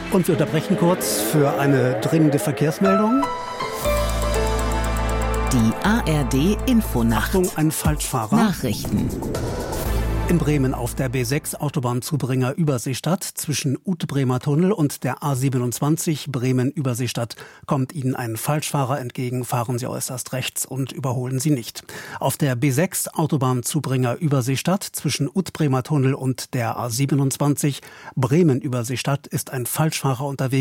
Und wir unterbrechen kurz für eine dringende Verkehrsmeldung. Die ARD-Infonacht. Achtung, ein Falschfahrer. Nachrichten. In Bremen auf der B6 Autobahnzubringer Überseestadt zwischen Utbremer Tunnel und der A27 Bremen-Überseestadt kommt Ihnen ein Falschfahrer entgegen. Fahren Sie äußerst rechts und überholen Sie nicht. Auf der B6 Autobahnzubringer Überseestadt zwischen Utbremer Tunnel und der A27 Bremen-Überseestadt ist ein Falschfahrer unterwegs.